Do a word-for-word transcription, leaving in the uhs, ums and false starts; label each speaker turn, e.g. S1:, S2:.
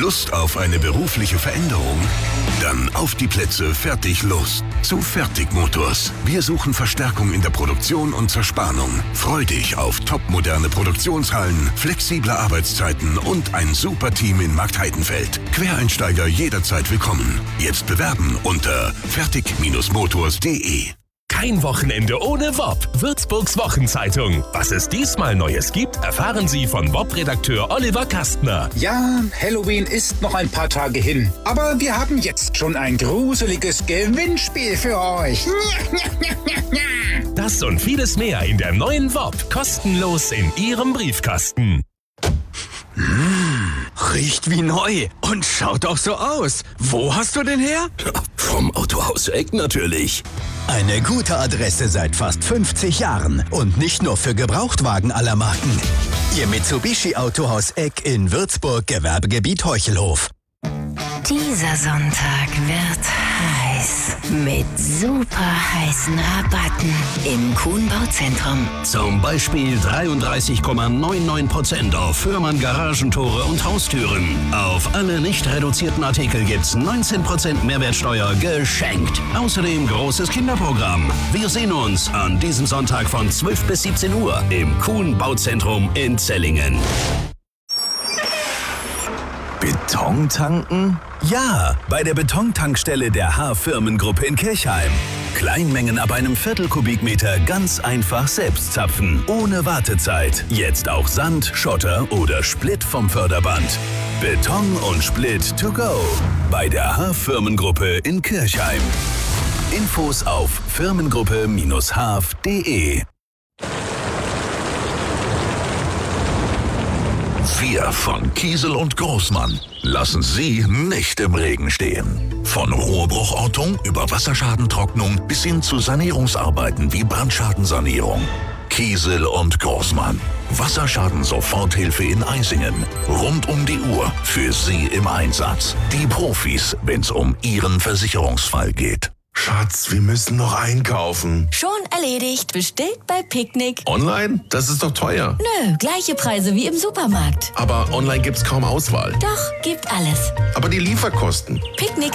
S1: Lust auf eine berufliche Veränderung? Dann auf die Plätze, fertig, los. Zu Fertig Motors. Wir suchen Verstärkung in der Produktion und Zerspannung. Freu dich auf topmoderne Produktionshallen, flexible Arbeitszeiten und ein super Team in Marktheidenfeld. Quereinsteiger jederzeit willkommen. Jetzt bewerben unter fertig Motors punkt de.
S2: Kein Wochenende ohne W O P. Würzburgs Wochenzeitung. Was es diesmal Neues gibt, erfahren Sie von W O P-Redakteur Oliver Kastner.
S3: Ja, Halloween ist noch ein paar Tage hin. Aber wir haben jetzt schon ein gruseliges Gewinnspiel für euch.
S2: Das und vieles mehr in der neuen W O P. Kostenlos in Ihrem Briefkasten.
S4: Mmh, riecht wie neu und schaut auch so aus. Wo hast du den her?
S5: Vom Autohaus Eck natürlich.
S6: Eine gute Adresse seit fast fünfzig Jahren und nicht nur für Gebrauchtwagen aller Marken. Ihr Mitsubishi Autohaus Eck in Würzburg, Gewerbegebiet Heuchelhof.
S7: Dieser Sonntag wird heiß mit super heißen Rabatten im Kuhn Bauzentrum.
S5: Zum Beispiel dreiunddreißig Komma neunundneunzig Prozent auf Fürmann Garagentore und Haustüren. Auf alle nicht reduzierten Artikel gibt's neunzehn Prozent Mehrwertsteuer geschenkt. Außerdem großes Kinderprogramm. Wir sehen uns an diesem Sonntag von zwölf bis siebzehn Uhr im Kuhn Bauzentrum in Zellingen.
S8: Beton tanken? Ja, bei der Betontankstelle der H-Firmengruppe in Kirchheim. Kleinmengen ab einem Viertel Kubikmeter ganz einfach selbst zapfen, ohne Wartezeit. Jetzt auch Sand, Schotter oder Split vom Förderband. Beton und Split to go. Bei der H-Firmengruppe in Kirchheim. Infos auf firmengruppe Bindestrich h f punkt de.
S1: Wir von Kiesel und Großmann lassen Sie nicht im Regen stehen. Von Rohrbruchortung über Wasserschadentrocknung bis hin zu Sanierungsarbeiten wie Brandschadensanierung. Kiesel und Großmann. Wasserschaden-Soforthilfe in Eisingen. Rund um die Uhr für Sie im Einsatz. Die Profis, wenn's um Ihren Versicherungsfall geht.
S9: Schatz, wir müssen noch einkaufen.
S10: Schon erledigt. Bestellt bei Picknick.
S9: Online? Das ist doch teuer.
S10: Nö, gleiche Preise wie im Supermarkt.
S9: Aber online gibt's kaum Auswahl.
S10: Doch, gibt alles.
S9: Aber die Lieferkosten?
S10: Picknick.